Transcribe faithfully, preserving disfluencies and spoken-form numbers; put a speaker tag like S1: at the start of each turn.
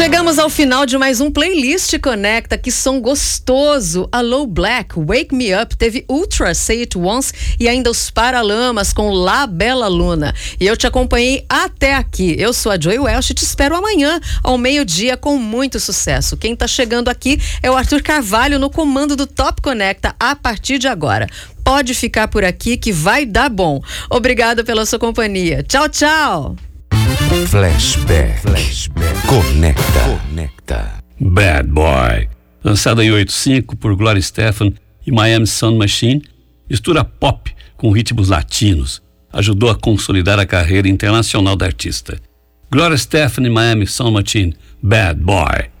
S1: Chegamos ao final de mais um Playlist Conecta. Que som gostoso! Alô Black, Wake Me Up, teve Ultra, Say It Once e ainda os Paralamas com La Bella Luna. E eu te acompanhei até aqui. Eu sou a Joy Welch e te espero amanhã ao meio-dia com muito sucesso. Quem tá chegando aqui é o Arthur Carvalho no comando do Top Conecta a partir de agora. Pode ficar por aqui que vai dar bom. Obrigada pela sua companhia. Tchau, tchau!
S2: Flashback, Flashback, Conecta, Conecta.
S3: Bad Boy, lançada em oitenta e cinco por Gloria Estefan e Miami Sound Machine, mistura pop com ritmos latinos, ajudou a consolidar a carreira internacional da artista. Gloria Estefan e Miami Sound Machine, Bad Boy.